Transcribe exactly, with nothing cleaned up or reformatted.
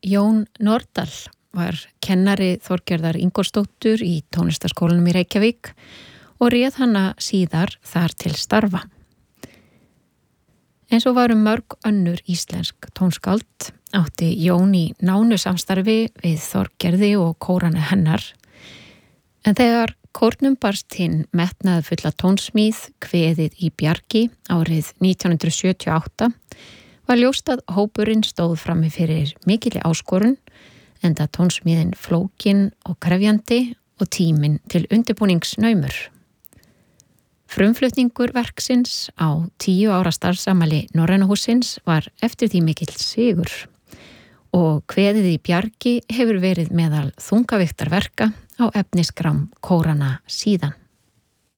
Jón Nordal var kennari Þorgerðar Ingólfsdóttur í tónlistarskólanum í Reykjavík og réð hana síðar þar til starfa. Eins og varum mörg önnur íslensk tónskáld átti Jón í nánu samstarfi við Þorgerði og kórana hennar. En þegar kórnum barst hinn metnaðarfulla tónsmíð Kveðið í bjargi árið nítján hundruð sjötíu og átta var ljóst að hópurinn stóð frammi fyrir mikilli áskorun enda tónsmíðin flókin og krefjandi og tíminn til undirbúnings naumur. Frumflutningur verksins á tíu ára starfsamali Norræna hússins var eftir því mikill sigur og Kveðið í bjargi hefur verið meðal þungaviktarverka á efniskrám kórana síðan.